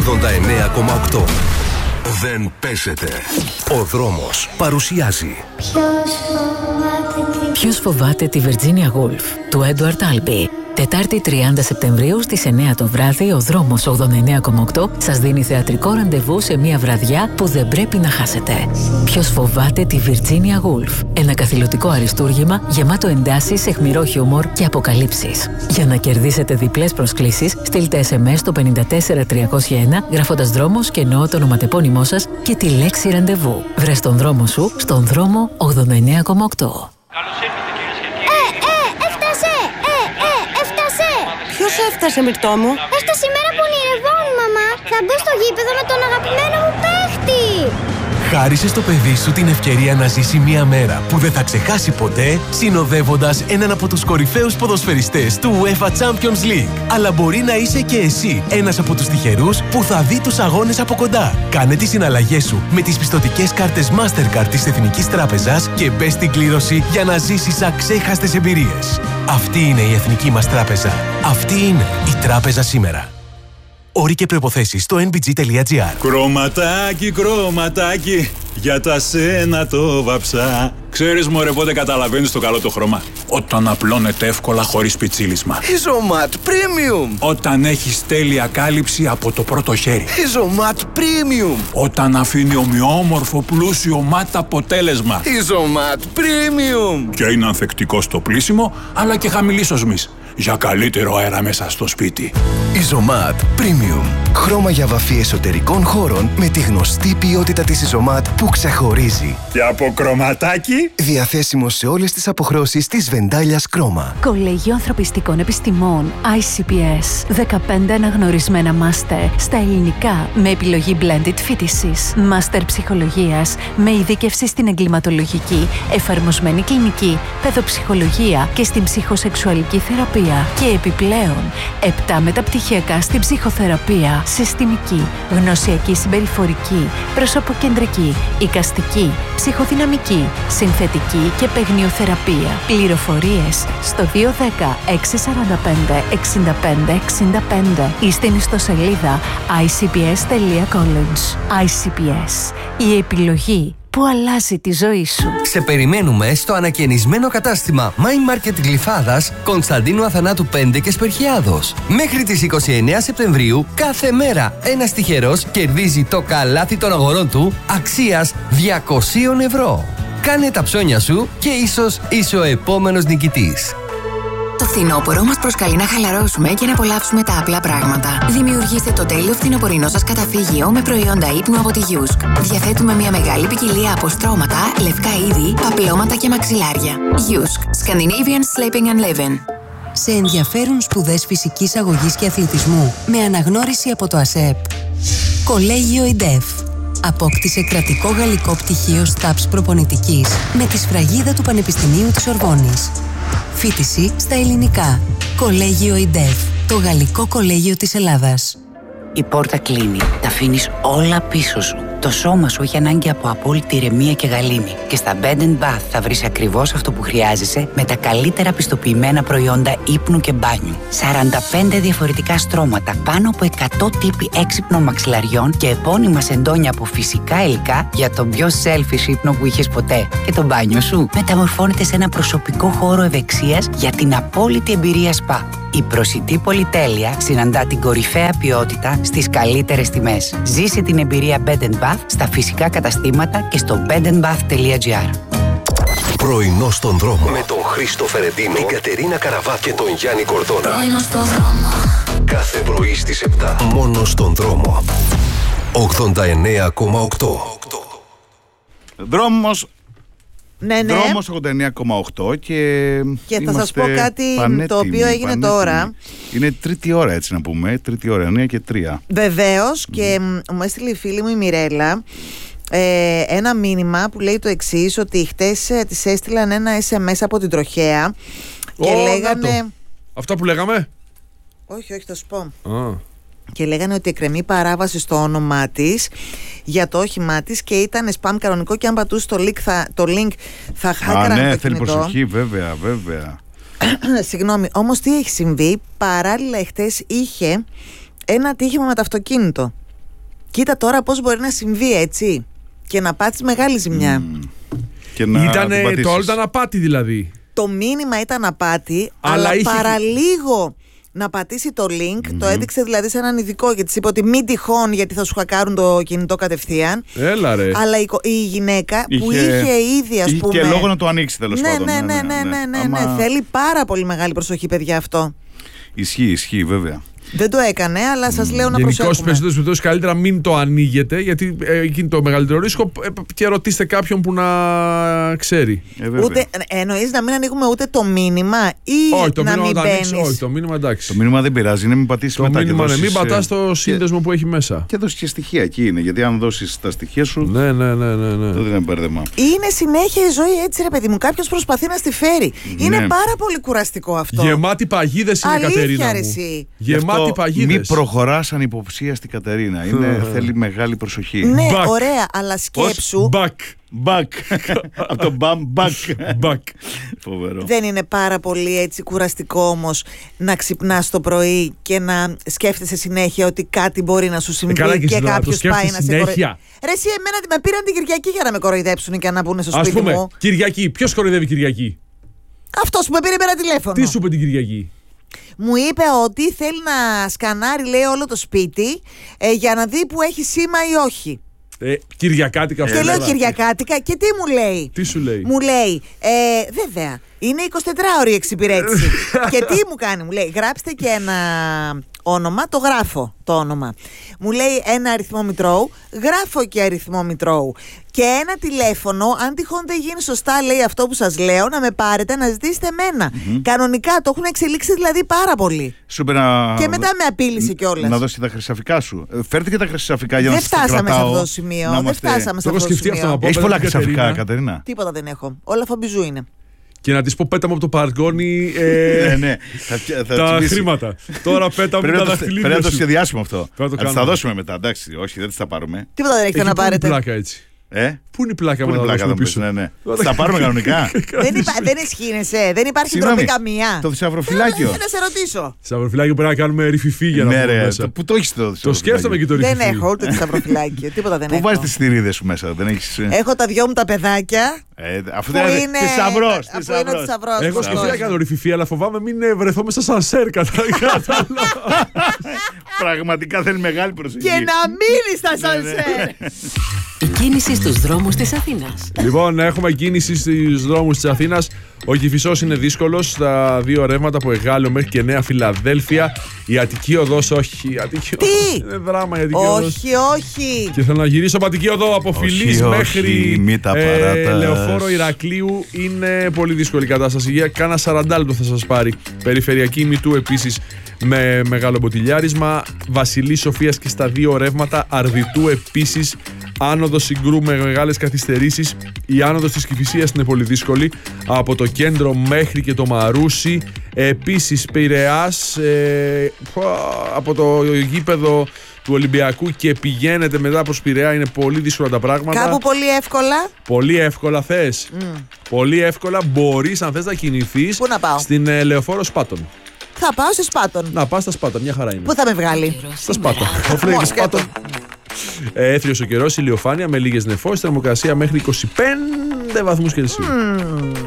89,8. Δεν παίζεται. Ο δρόμος παρουσιάζει. Ποιος φοβάται τη Virginia Woolf του Edward Albee. Τετάρτη 30 Σεπτεμβρίου στις 9 το βράδυ, ο δρόμος 89,8 σας δίνει θεατρικό ραντεβού σε μια βραδιά που δεν πρέπει να χάσετε. Ποιος φοβάται τη Virginia Woolf. Ένα καθηλωτικό αριστούργημα γεμάτο εντάσεις, αιχμηρό χιούμορ και αποκαλύψεις. Για να κερδίσετε διπλές προσκλήσεις, στείλτε SMS στο 54301 γράφοντας δρόμος και εννοώ το ονοματεπώνυμό σας και τη λέξη ραντεβού. Βρες τον δρόμο σου στον δρόμο 89,8. Ποιος έφτασε, Μυρτώ μου? Έφτασε η μέρα που ονειρευόμουν, μαμά. Θα μπω στο γήπεδο με τον αγαπημένο μου παίχτη. Χάρισε στο παιδί σου την ευκαιρία να ζήσει μια μέρα που δεν θα ξεχάσει ποτέ, συνοδεύοντας έναν από τους κορυφαίους ποδοσφαιριστές του UEFA Champions League. Αλλά μπορεί να είσαι και εσύ ένας από τους τυχερούς που θα δει τους αγώνες από κοντά. Κάνε τις συναλλαγές σου με τις πιστωτικές κάρτες Mastercard της Εθνικής Τράπεζας και μπες στην κλήρωση για να ζήσεις αξέχαστες εμπειρίες. Αυτή είναι η Εθνική μας Τράπεζα. Αυτή είναι η Τράπεζα σήμερα. Όροι και προϋποθέσεις στο nbg.gr. Κρωματάκι, κρωματάκι, για τα σένα το βαψά. Ξέρεις μωρέ πότε καταλαβαίνεις το καλό το χρώμα? Όταν απλώνεται εύκολα χωρίς πιτσίλισμα. Ιζωμάτ Premium. Όταν έχεις τέλεια κάλυψη από το πρώτο χέρι. Ιζωμάτ Premium. Όταν αφήνει ομοιόμορφο πλούσιο μάτ αποτέλεσμα. Ιζωμάτ Premium. Και είναι ανθεκτικό στο πλύσιμο, αλλά και χαμηλής οσμής. Για καλύτερο αέρα μέσα στο σπίτι. Ιζωμάτ Premium. Χρώμα για βαφή εσωτερικών χώρων με τη γνωστή ποιότητα της Ιζωμάτ που ξεχωρίζει. Και από κρωματάκι. Διαθέσιμο σε όλες τις αποχρώσεις της Βεντάλιας Κρόμα. Κολέγιο Ανθρωπιστικών Επιστημών ICPS. 15 αναγνωρισμένα μάστερ στα ελληνικά με επιλογή blended φοιτησης. Μάστερ ψυχολογίας με ειδίκευση στην εγκληματολογική, εφαρμοσμένη κλινική, παιδοψυχολογία και στην ψυχοσεξουαλική θεραπεία. Και επιπλέον 7 μεταπτυχιακά στην ψυχοθεραπεία, συστημική, γνωσιακή συμπεριφορική, προσωποκεντρική, εικαστική, ψυχοδυναμική, συνθετική και παιγνιοθεραπεία. Πληροφορίες στο 210 645 65 65 ή στην ιστοσελίδα icps.college. ICPS. Η επιλογή που αλλάζει τη ζωή σου. Σε περιμένουμε στο ανακαινισμένο κατάστημα My Market Γλυφάδας, Κωνσταντίνου Αθανάτου 5 και Σπερχιάδος. Μέχρι τις 29 Σεπτεμβρίου, κάθε μέρα ένας τυχερός κερδίζει το καλάθι των αγορών του αξίας 200 ευρώ. Κάνε τα ψώνια σου και ίσως είσαι ο επόμενος νικητής. Το φθινόπωρο μας προσκαλεί να χαλαρώσουμε και να απολαύσουμε τα απλά πράγματα. Δημιουργήστε το τέλειο φθινοπορεινό σας καταφύγιο με προϊόντα ύπνου από τη Yusk. Διαθέτουμε μια μεγάλη ποικιλία από στρώματα, λευκά είδη, παπλώματα και μαξιλάρια. Yusk. Scandinavian Sleeping and Living. Σε ενδιαφέρουν σπουδές φυσικής αγωγής και αθλητισμού με αναγνώριση από το ΑΣΕΠ. Κολέγιο ΙΝΤΕΦ. Απόκτησε κρατικό γαλλικό πτυχίο ΣΤΑΠΣ προπονητικής με τη σφραγίδα του Πανεπιστημίου της Ορβόνης. Φοίτηση στα ελληνικά. Κολέγιο ΙΝΤΕΦ. Το γαλλικό κολέγιο της Ελλάδας. Η πόρτα κλείνει. Τα αφήνεις όλα πίσω σου. Το σώμα σου έχει ανάγκη από απόλυτη ηρεμία και γαλήνη. Και στα Bed & Bath θα βρεις ακριβώς αυτό που χρειάζεσαι με τα καλύτερα πιστοποιημένα προϊόντα ύπνου και μπάνιου. 45 διαφορετικά στρώματα, πάνω από 100 τύποι έξυπνων μαξιλαριών και επώνυμα σεντόνια από φυσικά υλικά για τον πιο selfish ύπνο που είχες ποτέ. Και το μπάνιο σου μεταμορφώνεται σε ένα προσωπικό χώρο ευεξίας για την απόλυτη εμπειρία σπα. Η προσιτή πολυτέλεια συναντά την κορυφαία ποιότητα στις καλύτερες τιμές. Ζήσε την εμπειρία Bed & Bath στα φυσικά καταστήματα και στο bedandbath.gr. Πρωινό στον δρόμο με τον Χρήστο Φερεντίνο, την Κατερίνα Καραβά και τον Γιάννη Κορδόνα. Πρωινό στον δρόμο. Κάθε πρωί στις 7. Μόνο στον δρόμο. 89,8. Δρόμος. Ναι. Δρόμος 89,8 και θα σας πω κάτι το οποίο έγινε τώρα. Είναι τρίτη ώρα, έτσι να πούμε. Τρίτη ώρα, 9 και 3. Βεβαίως, και μου έστειλε η φίλη μου η Μιρέλα ένα μήνυμα που λέει το εξής, ότι χτες της έστειλαν ένα SMS από την τροχέα και λέγανε... Αυτά που λέγαμε? Όχι, θα σου πω. Και λέγανε ότι εκκρεμεί παράβαση στο όνομά της για το όχημά της και ήταν spam κανονικό και αν πατούσε το link θα χάκαραν το κινητό. Ναι, θέλει προσοχή, βέβαια. Συγγνώμη, όμως τι έχει συμβεί? Παράλληλα εχθές είχε ένα ατύχημα με το αυτοκίνητο. Κοίτα τώρα πώς μπορεί να συμβεί, έτσι. Και να πάθεις μεγάλη ζημιά. Το όλο ήταν απάτη δηλαδή. Το μήνυμα ήταν απάτη, αλλά παραλίγο να πατήσει το link. Το έδειξε δηλαδή σε έναν ειδικό και της είπε ότι μην τυχόν, γιατί θα σου χακάρουν το κινητό κατευθείαν. Έλα ρε. Αλλά η γυναίκα που είχε ήδη, ας πούμε. Και λόγο να το ανοίξει τέλος πάντων. Ναι. Θέλει πάρα πολύ μεγάλη προσοχή, παιδιά, αυτό. Ισχύει, βέβαια. Δεν το έκανε, αλλά σας λέω να προσέχουμε. Γενικώς, περισσότερες περιπτώσεις καλύτερα μην το ανοίγετε, γιατί εκεί είναι το μεγαλύτερο ρίσκο. Και ρωτήστε κάποιον που να ξέρει. Εννοείς να μην ανοίγουμε ούτε το μήνυμα ή να μην μπαίνεις? Όχι, το μήνυμα εντάξει. Το μήνυμα δεν πειράζει, είναι μην πατήσεις το μετά. Μήνυμα, μην πατάς το σύνδεσμο που έχει μέσα. Και δώσεις και στοιχεία, εκεί είναι. Γιατί αν δώσεις τα στοιχεία σου. Ναι. τότε είναι μπέρδεμα. Είναι συνέχεια η ζωή έτσι, ρε παιδί μου. Κάποιος προσπαθεί να στη φέρει. Είναι πάρα πολύ κουραστικό αυτό. Γεμάτη παγίδες είναι, Κατερίνα μου. Μην προχωράς ανυποψίαστη, Κατερίνα. Θέλει μεγάλη προσοχή. Ναι, ωραία, αλλά σκέψου. Back. Από το back. Φοβερό. Δεν είναι πάρα πολύ έτσι κουραστικό όμως να ξυπνάς το πρωί και να σκέφτεσαι συνέχεια ότι κάτι μπορεί να σου συμβεί και κάποιος πάει να σε κοροϊδέψει? Ρε εσύ, εμένα με πήραν την Κυριακή για να με κοροϊδέψουν και να μπουν στο σπίτι μου. Ας πούμε, Κυριακή. Ποιος κοροϊδεύει Κυριακή? Αυτός που με πήρε ένα τηλέφωνο. Τι σου είπε την Κυριακή? Μου είπε ότι θέλει να σκανάρει, λέει, όλο το σπίτι για να δει που έχει σήμα ή όχι. Κυριακάτικα αυτό. Και λέω Κυριακάτικα και τι μου λέει? Τι σου λέει? Μου λέει, βέβαια, είναι 24ωρη εξυπηρέτηση. Και τι μου κάνει? Μου λέει, γράψτε και ένα όνομα, το γράφω το όνομα. Μου λέει ένα αριθμό μητρώου, γράφω και αριθμό μητρώου. Και ένα τηλέφωνο, αν τυχόν δεν γίνει σωστά, λέει αυτό που σας λέω, να με πάρετε να ζητήσετε εμένα. Κανονικά το έχουν εξελίξει δηλαδή πάρα πολύ. Και μετά με απείλησε κιόλας. Να δώσει τα χρυσαφικά σου. Φέρτε και τα χρυσαφικά για να σας τα κρατάω. Δεν φτάσαμε σε αυτό το σημείο. Έχεις πολλά χρυσαφικά, Κατερίνα? Τίποτα δεν έχω. Όλα φαμπιζού είναι. Και να της πω, πέταμε από το παρκόνι τα χρήματα. Τώρα πέταμε τα δαχτυλίδια. Πρέπει να το σχεδιάσουμε αυτό. Θα τα δώσουμε μετά, εντάξει. Όχι, δεν τις τα πάρουμε. Τίποτα δεν έχετε να πάρετε. Πού είναι η πλάκα έτσι? Πού είναι η πλάκα μας να δώσουμε πίσω? Θα τα πάρουμε κανονικά. Δεν ισχύνεσαι, δεν υπάρχει τροπή καμία. Το θησαυροφυλάκιο. Να σε ρωτήσω. Θησαυροφυλάκιο πρέπει να κάνουμε ρηφιφί για να πούμε μέσα. Πού το έχεις το θησαυροφυλάκιο? Το σκέφτομαι και το ρηφιφί. Δεν έχω ούτε θησαυροφυλάκιο, τίποτα δεν έχω. Πού βάζεις τις θηρίδες σου μέσα? Έχω τα δυο μου τα παιδάκια. Αυτό είναι θησαυρός. Εγώ σκεφτόμουν να κάνω ρηφιφί, αλλά φοβάμαι μην βρεθώ μέσα σαν σέρ. Πραγματικά θέλει μεγάλη προσοχή. Και να μείνει στα σανσέρ. Η κίνηση στους δρόμους της Αθήνας. Λοιπόν, έχουμε κίνηση στους δρόμους της Αθήνας. Ο Κηφισός είναι δύσκολος στα δύο ρεύματα από Εγάλεο μέχρι και Νέα Φιλαδέλφια. Η Αττική Οδός, όχι. Τι? Είναι δράμα η Αττική Οδός. Όχι. Και θέλω να γυρίσω από Αττική Οδό από Φιλής μέχρι Λεωφόρο Ηρακλείου. Είναι πολύ δύσκολη η κατάσταση. Για κάνα 40 λεπτό θα σας πάρει. Περιφερειακή Μητού επίσης με μεγάλο μποτιλιάρισμα. Βασιλής Σοφίας και στα δύο ρεύματα. Αρδιτού επίσης. Άνοδος Συγκρού με μεγάλες καθυστερήσεις. Η άνοδος της Κηφισίας είναι πολύ δύσκολη. Από το κέντρο μέχρι και το Μαρούσι. Επίσης Πειραιάς, από το γήπεδο του Ολυμπιακού και πηγαίνετε μετά προς Πειραιά, είναι πολύ δύσκολα τα πράγματα. Κάπου πολύ εύκολα. Πολύ εύκολα θες. Πολύ εύκολα μπορείς, αν θες, να κινηθείς. Πού να πάω? Στην Λεωφόρο Σπάτων. Θα πάω σε Σπάτων. Να πας στα Σπάτων, μια χαρά είναι. Πού θα με βγάλει? Στα Σπάτων. Σπάτων. Έθριος ο καιρός, ηλιοφάνεια με λίγες νεφώσεις, θερμοκρασία μέχρι 25 βαθμούς Κελσίου.